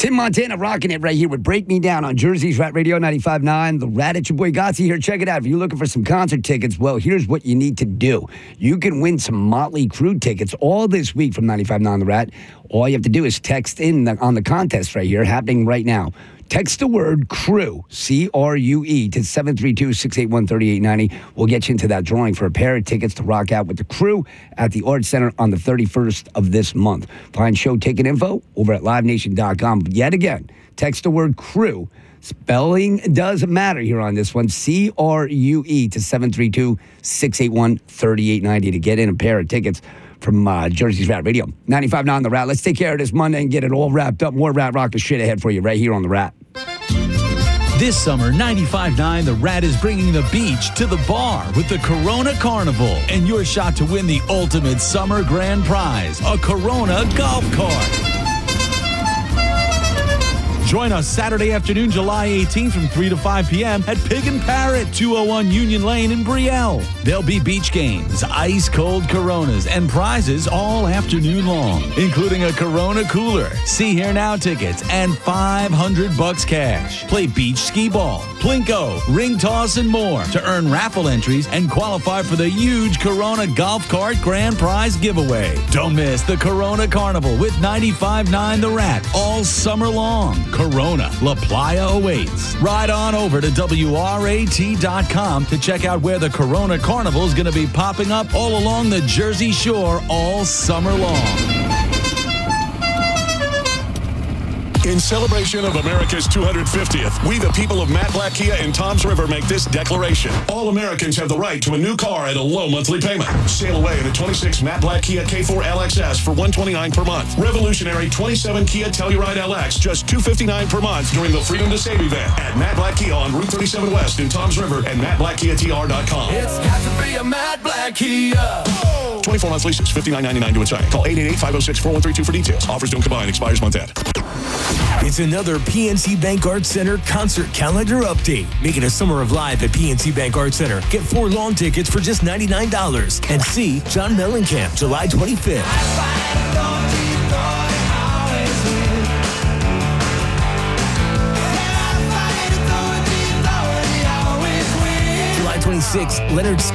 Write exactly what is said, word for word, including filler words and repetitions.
Tim Montana rocking it right here with Break Me Down on Jersey's Rat Radio ninety-five point nine. The Rat, it's your boy Gotzi here. Check it out. If you're looking for some concert tickets, well, here's what you need to do. You can win some Motley Crue tickets all this week from ninety-five point nine The Rat. All you have to do is text in the, on the contest right here, happening right now. Text the word CRUE, C R U E, to seven three two, six eight one, three eight nine zero. We'll get you into that drawing for a pair of tickets to rock out with the Crue at the Art Center on the thirty-first of this month. Find show ticket info over at live nation dot com. Yet again, text the word CRUE. Spelling does matter here on this one. C R U E to seven three two, six eight one, three eight nine zero to get in a pair of tickets from uh, Jersey's Rat Radio. ninety-five point nine The Rat. Let's take care of this Monday and get it all wrapped up. More Rat Rock the shit ahead for you right here on The Rat. This summer, ninety-five point nine The Rat is bringing the beach to the bar with the Corona Carnival and your shot to win the ultimate summer grand prize, a Corona golf cart. Join us Saturday afternoon, July eighteenth from three to five p.m. at Pig and Parrot, two oh one Union Lane in Brielle. There'll be beach games, ice-cold Coronas, and prizes all afternoon long, including a Corona cooler, See Here Now tickets, and five hundred bucks cash. Play beach skee ball, plinko, ring toss, and more to earn raffle entries and qualify for the huge Corona golf cart grand prize giveaway. Don't miss the Corona Carnival with ninety-five point nine The Rat all summer long. Corona, La Playa awaits. Ride on over to W R A T dot com to check out where the Corona Carnival is going to be popping up all along the Jersey Shore all summer long. In celebration of America's two hundred fiftieth, we the people of Matt Black Kia in Toms River make this declaration. All Americans have the right to a new car at a low monthly payment. Sail away in a twenty-six Matt Black Kia K four L X S for one hundred twenty-nine dollars per month. Revolutionary twenty-seven Kia Telluride L X, just two hundred fifty-nine dollars per month during the Freedom to Save event at Matt Black Kia on Route thirty-seven West in Toms River and matt black kia t r dot com. It's got to be a Matt Black Kia. twenty-four month leases, fifty-nine ninety-nine to inside. Call eight eight eight, five oh six, four one three two for details. Offers don't combine. Expires month end. It's another P N C Bank Arts Center concert calendar update. Make it a summer of live at P N C Bank Arts Center. Get four lawn tickets for just ninety-nine dollars. And see John Mellencamp July twenty-fifth. July twenty-sixth, Leonard